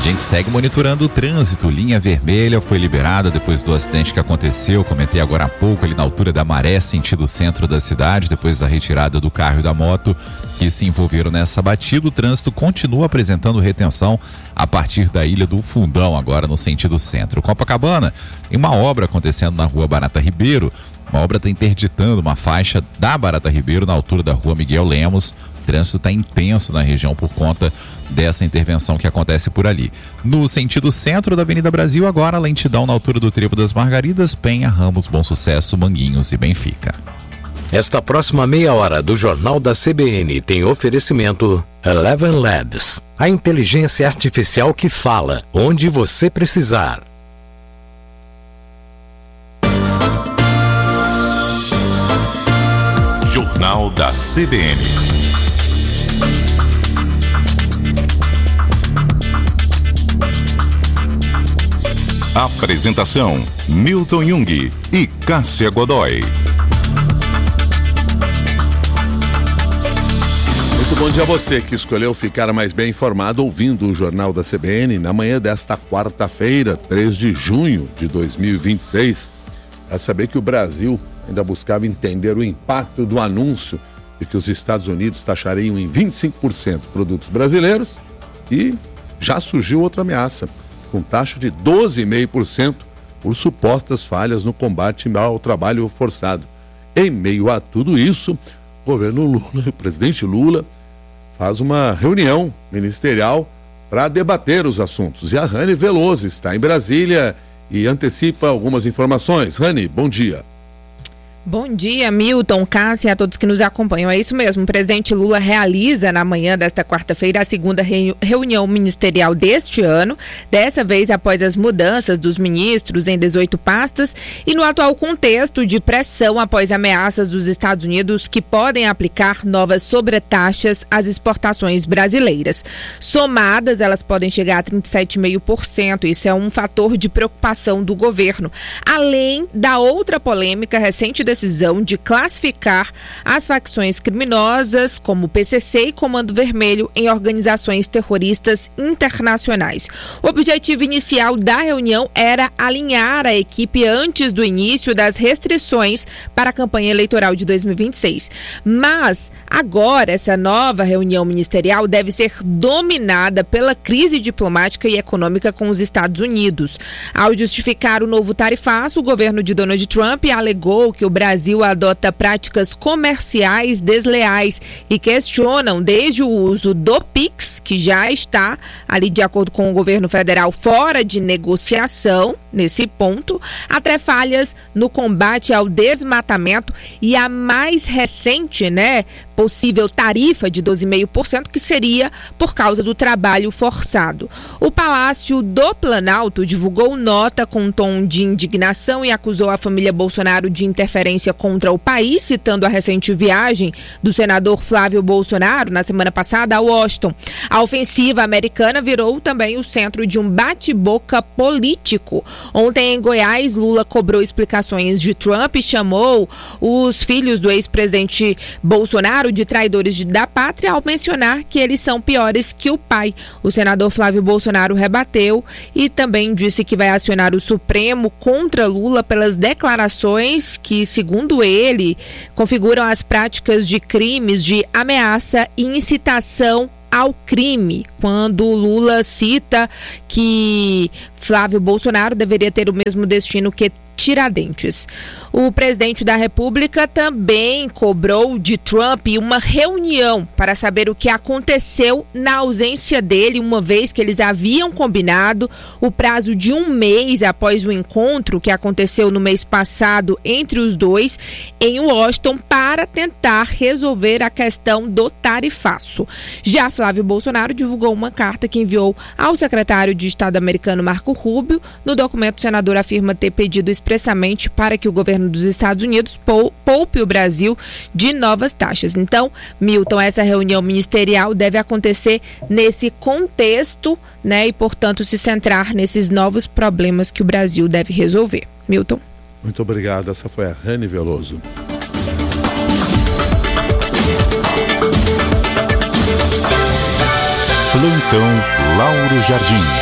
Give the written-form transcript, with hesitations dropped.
gente segue monitorando o trânsito. Linha vermelha foi liberada depois do acidente que aconteceu. Comentei agora há pouco ali na altura da Maré, sentido centro da cidade, depois da retirada do carro e da moto que se envolveram nessa batida. O trânsito continua apresentando retenção a partir da Ilha do Fundão, agora no sentido centro. Copacabana, tem uma obra acontecendo na rua Barata Ribeiro. Uma obra está interditando uma faixa da Barata Ribeiro na altura da rua Miguel Lemos. O trânsito está intenso na região por conta dessa intervenção que acontece por ali. No sentido centro da Avenida Brasil, agora lentidão na altura do Trevo das Margaridas, Penha, Ramos, Bom Sucesso, Manguinhos e Benfica. Esta próxima meia hora do Jornal da CBN tem oferecimento Eleven Labs, a inteligência artificial que fala onde você precisar. Jornal da CBN. Apresentação: Milton Jung e Cássia Godoy. Muito bom dia a você que escolheu ficar mais bem informado ouvindo o Jornal da CBN na manhã desta quarta-feira, 3 de junho de 2026. Para saber que o Brasil ainda buscava entender o impacto do anúncio de que os Estados Unidos taxariam em 25% produtos brasileiros, e já surgiu outra ameaça, com taxa de 12,5% por supostas falhas no combate ao trabalho forçado. Em meio a tudo isso, o governo Lula, o presidente Lula, faz uma reunião ministerial para debater os assuntos. E a Rani Veloso está em Brasília e antecipa algumas informações. Rani, bom dia. Bom dia, Milton, Cássia e a todos que nos acompanham. É isso mesmo, o presidente Lula realiza na manhã desta quarta-feira a segunda reunião ministerial deste ano, dessa vez após as mudanças dos ministros em 18 pastas e no atual contexto de pressão após ameaças dos Estados Unidos que podem aplicar novas sobretaxas às exportações brasileiras. Somadas, elas podem chegar a 37,5%. Isso é um fator de preocupação do governo, além da outra polêmica recente decisão de classificar as facções criminosas como PCC e Comando Vermelho em organizações terroristas internacionais. O objetivo inicial da reunião era alinhar a equipe antes do início das restrições para a campanha eleitoral de 2026. Mas agora essa nova reunião ministerial deve ser dominada pela crise diplomática e econômica com os Estados Unidos. Ao justificar o novo tarifaço, o governo de Donald Trump alegou que o Brasil adota práticas comerciais desleais e questionam desde o uso do PIX, que já está ali de acordo com o governo federal fora de negociação nesse ponto, até falhas no combate ao desmatamento e a mais recente, possível tarifa de 12,5%, que seria por causa do trabalho forçado. O Palácio do Planalto divulgou nota com um tom de indignação e acusou a família Bolsonaro de interferência contra o país, citando a recente viagem do senador Flávio Bolsonaro na semana passada a Washington. A ofensiva americana virou também o centro de um bate-boca político. Ontem em Goiás, Lula cobrou explicações de Trump e chamou os filhos do ex-presidente Bolsonaro de traidores da pátria ao mencionar que eles são piores que o pai. O senador Flávio Bolsonaro rebateu e também disse que vai acionar o Supremo contra Lula pelas declarações que, segundo ele, configuram as práticas de crimes de ameaça e incitação ao crime, quando Lula cita que Flávio Bolsonaro deveria ter o mesmo destino que Tiradentes. O presidente da República também cobrou de Trump uma reunião para saber o que aconteceu na ausência dele, uma vez que eles haviam combinado o prazo de um mês após o encontro que aconteceu no mês passado entre os dois em Washington para tentar resolver a questão do tarifaço. Já Flávio Bolsonaro divulgou uma carta que enviou ao secretário de Estado americano Marco Rubio. No documento, o senador afirma ter pedido expressamente para que o governo dos Estados Unidos poupe o Brasil de novas taxas. Então, Milton, essa reunião ministerial deve acontecer nesse contexto, e, portanto, se centrar nesses novos problemas que o Brasil deve resolver. Milton. Muito obrigado. Essa foi a Rani Veloso. Plantão Lauro Jardim.